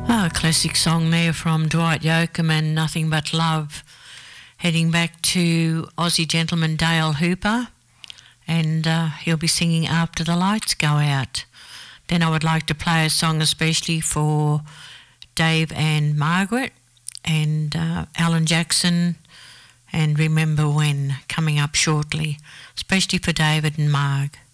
A classic song there from Dwight Yoakam and Nothing But Love. Heading back to Aussie gentleman Dale Hooper, and he'll be singing After the Lights Go Out. Then I would like to play a song especially for Dave and Margaret, and Alan Jackson and Remember When coming up shortly, especially for David and Marg.